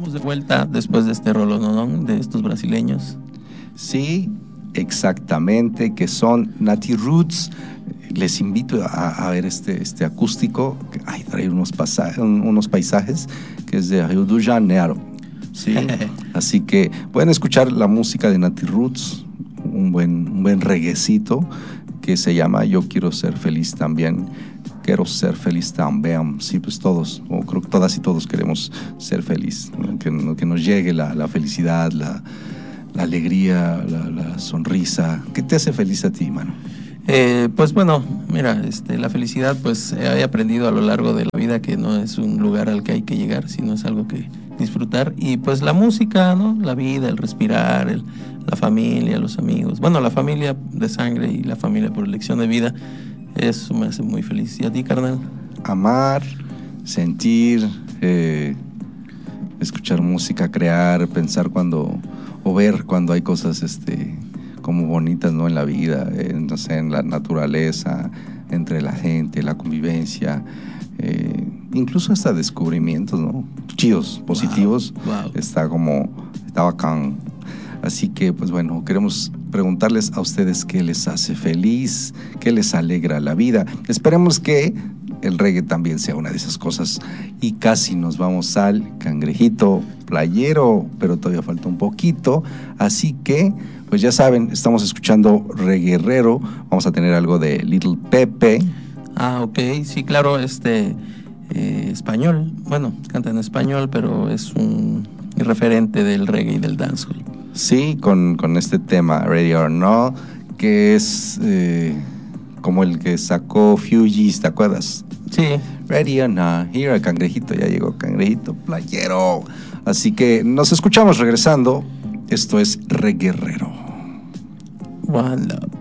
estamos de vuelta después de este rolonón de estos brasileños. Sí, exactamente, que son Nati Roots. Les invito a ver este acústico. Ay, trae unos paisajes que es de Rio de Janeiro. Sí, así que pueden escuchar la música de Nati Roots, un buen reguecito que se llama Yo quiero ser feliz también. Quiero ser feliz también. Sí, pues todos, o creo que todas y todos queremos ser feliz, ¿no? Que nos llegue la felicidad, la alegría, la sonrisa. ¿Qué te hace feliz a ti, mano? Pues bueno, mira, la felicidad, pues he aprendido a lo largo de la vida que no es un lugar al que hay que llegar, sino es algo que disfrutar. Y pues la música, ¿no? La vida, el respirar, la familia, los amigos. Bueno, la familia de sangre y la familia por elección de vida, eso me hace muy feliz. ¿Y a ti, carnal? Amar, sentir, escuchar música, crear, pensar o ver cuando hay cosas como bonitas, ¿no? En la vida, no sé, en la naturaleza, entre la gente, la convivencia, incluso hasta descubrimientos, ¿no? Chidos, positivos. Wow. Está bacán. Así que, pues bueno, queremos preguntarles a ustedes qué les hace feliz, qué les alegra la vida. Esperemos que el reggae también sea una de esas cosas. Y casi nos vamos al cangrejito playero, pero todavía falta un poquito. Así que, pues ya saben, estamos escuchando Reguerrero. Vamos a tener algo de Little Pepe. Ah, ok, sí, claro, español. Bueno, canta en español, pero es un referente del reggae y del dancehall. Sí, con este tema, Ready or Not, que es como el que sacó Fugees, ¿te acuerdas? Sí. Ready or Not, here el cangrejito, ya llegó, cangrejito playero. Así que nos escuchamos regresando. Esto es Reguerrero. One Love.